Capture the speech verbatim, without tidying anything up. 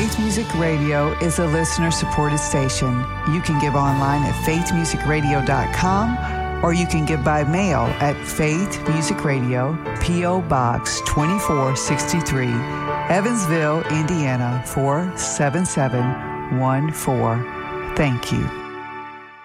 Faith Music Radio is a listener-supported station. You can give online at faith music radio dot com, or you can give by mail at Faith Music Radio, P O. Box twenty-four sixty-three, Evansville, Indiana four seven seven one four. Thank you.